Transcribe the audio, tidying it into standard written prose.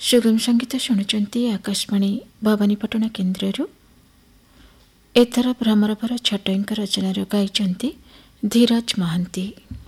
ସୁଗମ ସଙ୍ଗୀତ ଶୁଣୁଛନ୍ତି ଆକାଶବାଣୀ ଭବାନୀପାଟଣା କେନ୍ଦ୍ରରୁ। ଏଥର ଭ୍ରମରବର ଛଟେଇଙ୍କ ରଚନାର ଗାଇଛନ୍ତି ଧୀରଜ ମହାନ୍ତି।